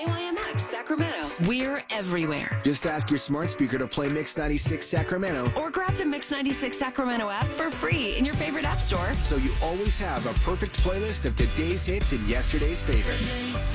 AYMX Sacramento. We're everywhere. Just ask your smart speaker to play Mix 96 Sacramento, Or grab the Mix 96 Sacramento app for free in your favorite app store. so you always have a perfect playlist of today's hits and yesterday's favorites.